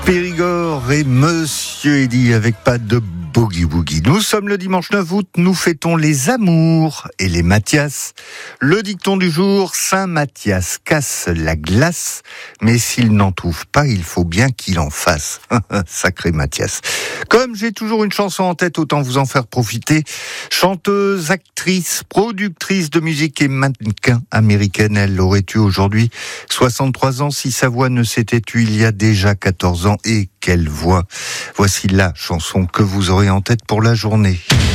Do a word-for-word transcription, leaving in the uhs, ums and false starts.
Périgord et Monsieur Eddy avec pas de boogie woogie. Nous sommes le dimanche neuf août, nous fêtons les amours et les Mathias. Le dicton du jour, Saint Mathias casse la glace, mais s'il n'en trouve pas, il faut bien qu'il en fasse. Sacré Mathias. Comme j'ai toujours une chanson en tête, autant vous en faire profiter. Chanteuse, actrice, productrice de musique et mannequin américaine, elle aurait eu aujourd'hui soixante-trois ans si sa voix ne s'était tue il y a déjà quatorze ans. Et quelle voix! Voici la chanson que vous aurez en tête pour la journée.